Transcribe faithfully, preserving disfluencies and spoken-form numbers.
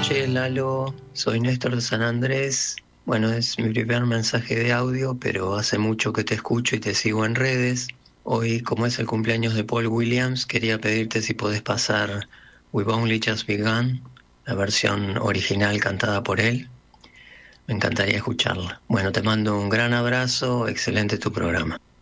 Che, Lalo, soy Néstor de San Andrés. Bueno, es mi primer mensaje de audio, pero hace mucho que te escucho y te sigo en redes. Hoy, como es el cumpleaños de Paul Williams, quería pedirte si podés pasar We've Only Just Begun, la versión original cantada por él. Me encantaría escucharla. Bueno, te mando un gran abrazo, excelente tu programa.